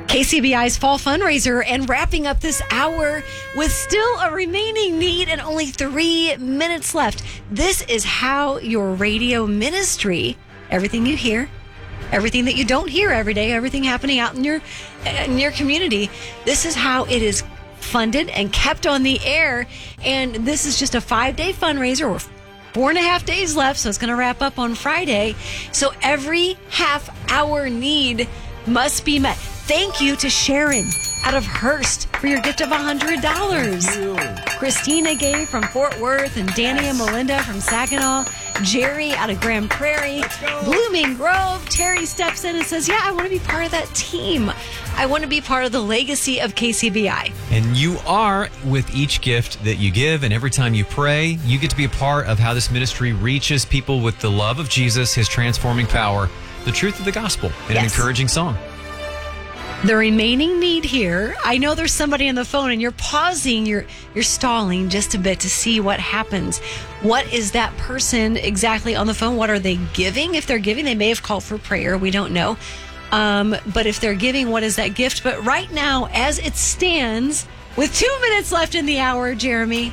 KCBI's fall fundraiser and wrapping up this hour with still a remaining need and only 3 minutes left. This is how your radio ministry, everything you hear, everything that you don't hear every day, everything happening out in your community, this is how it is funded and kept on the air. And this is just a 5-day fundraiser. We're 4.5 days left, so it's going to wrap up on Friday. So every half-hour need must be met. Thank you to Sharon out of Hearst for your gift of $100. Christina gave from Fort Worth, and Danny and Melinda from Saginaw. Jerry out of Grand Prairie. Blooming Grove. Terry steps in and says, yeah, I want to be part of that team. I want to be part of the legacy of KCBI. And you are, with each gift that you give and every time you pray, you get to be a part of how this ministry reaches people with the love of Jesus, his transforming power, the truth of the gospel, and an encouraging song. The remaining need here, I know there's somebody on the phone and you're pausing, you're stalling just a bit to see what happens. What is that person exactly on the phone? What are they giving? If they're giving, they may have called for prayer. We don't know. But if they're giving, what is that gift? But right now, as it stands, with 2 minutes left in the hour, Jeremy.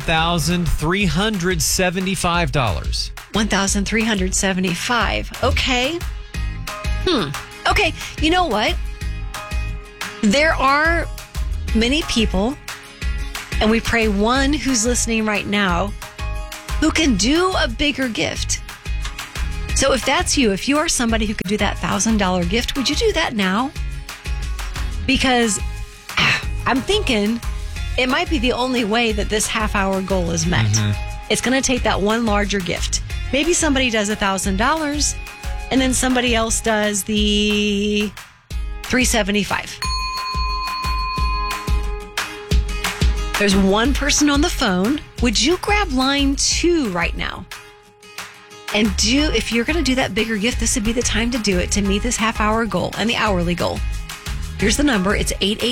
$1,375. $1,375. Okay. Okay. You know what? There are many people, and we pray one who's listening right now, who can do a bigger gift. So if that's you, if you are somebody who could do that $1,000 gift, would you do that now? Because I'm thinking it might be the only way that this half-hour goal is met. It's going to take that one larger gift. Maybe somebody does $1,000, and then somebody else does the $375. There's one person on the phone. Would you grab line 2 right now? And if you're going to do that bigger gift, this would be the time to do it to meet this half-hour goal and the hourly goal. Here's the number. It's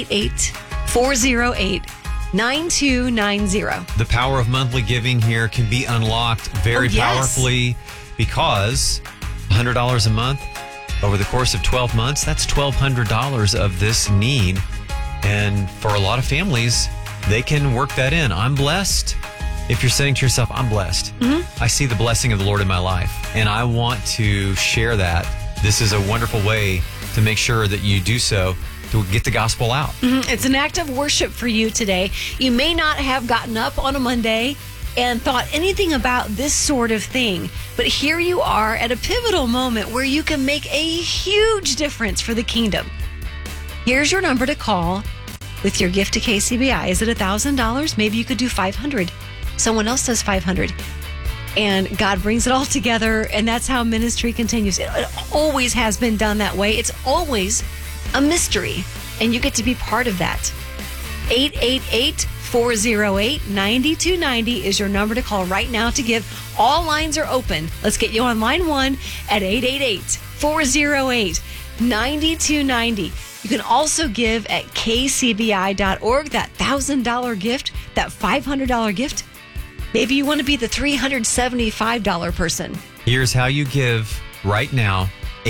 888-408-9290. The power of monthly giving here can be unlocked very powerfully because $100 a month over the course of 12 months, that's $1,200 of this need. And for a lot of families, they can work that in. I'm blessed. If you're saying to yourself, I'm blessed. I see the blessing of the Lord in my life, and I want to share that. This is a wonderful way to make sure that you do so to get the gospel out. It's an act of worship for you today. You may not have gotten up on a Monday and thought anything about this sort of thing, but here you are at a pivotal moment where you can make a huge difference for the kingdom. Here's your number to call with your gift to KCBI. Is it $1,000? Maybe you could do $500. Someone else does $500. And God brings it all together, and that's how ministry continues. It always has been done that way. It's always a mystery, and you get to be part of that. 888-408-9290 is your number to call right now to give. All lines are open. Let's get you on line 1 at 888-408-9290. You can also give at kcbi.org, that $1,000 gift, that $500 gift. Maybe you want to be the $375 person. Here's how you give right now.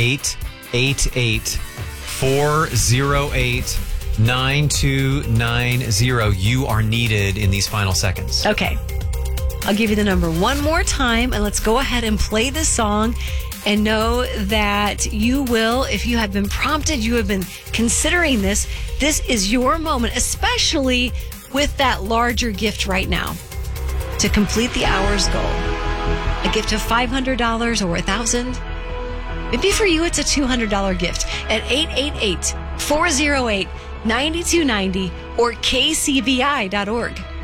888-408-9290. You are needed in these final seconds. Okay. I'll give you the number one more time, and let's go ahead and play this song. And know that you will, if you have been prompted, you have been considering this is your moment, especially with that larger gift right now to complete the hour's goal. A gift of $500 or $1,000. Maybe for you, it's a $200 gift at 888-408-9290 or kcbi.org.